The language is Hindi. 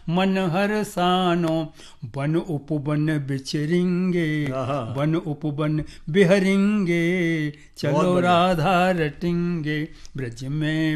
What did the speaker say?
मन हर सानो, बन उपवन बिचरेंगे, बन उपवन बिहरेंगे, चलो राधा रटेंगे, ब्रज में